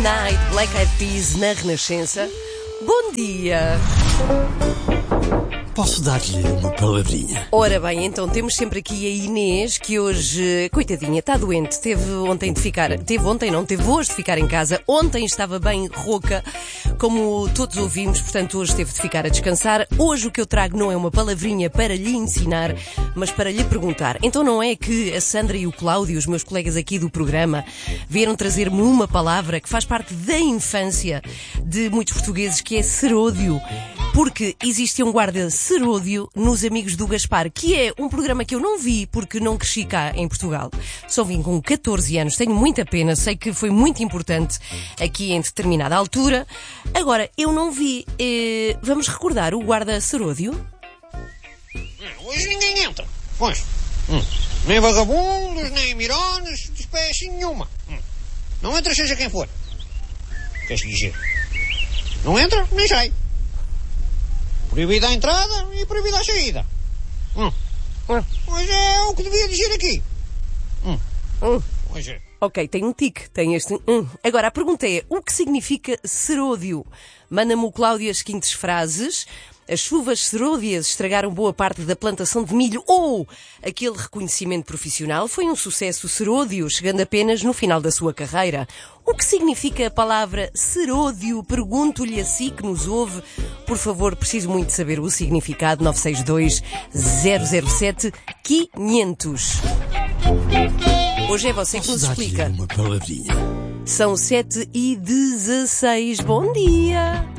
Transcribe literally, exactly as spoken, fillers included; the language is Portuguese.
Night, Black Eyed Peas na Renascença. Bom dia! Posso dar-lhe uma palavrinha? Ora bem, então temos sempre aqui a Inês, que hoje, coitadinha, está doente. Teve ontem de ficar, teve ontem não, teve hoje de ficar em casa. Ontem estava bem rouca, como todos ouvimos, portanto hoje teve de ficar a descansar. Hoje o que eu trago não é uma palavrinha para lhe ensinar, mas para lhe perguntar. Então não é que a Sandra e o Cláudio, os meus colegas aqui do programa, vieram trazer-me uma palavra que faz parte da infância de muitos portugueses, que é seródio. Porque existe um guarda seródio nos Amigos do Gaspar, que é um programa que eu não vi porque não cresci cá em Portugal. Só vim com catorze anos, tenho muita pena, sei que foi muito importante aqui em determinada altura. Agora, eu não vi. Eh, vamos recordar o guarda seródio? Hoje ninguém entra. Pois. Hum. Nem vagabundos, nem mirones, de espécie nenhuma. Hum. Não entra seja quem for. Queres dizer? Não entra, nem sai. Proibida a entrada e proibida a saída. Hum. Hum. Mas é o que devia dizer aqui. Hum. Hum. Pois é. Ok, tem um tique, tem este... Hum. Agora, a pergunta é, o que significa seródio? Manda-me o Cláudio as seguintes frases. As chuvas seródias estragaram boa parte da plantação de milho. Ou aquele reconhecimento profissional foi um sucesso seródio, chegando apenas no final da sua carreira. O que significa a palavra seródio? Pergunto-lhe a si que nos ouve. Por favor, preciso muito de saber o significado. nove seis dois, zero zero sete, quinhentos. Hoje é você que nos Posso dar-lhe explica. uma palavrinha? São sete e dezesseis. Bom dia!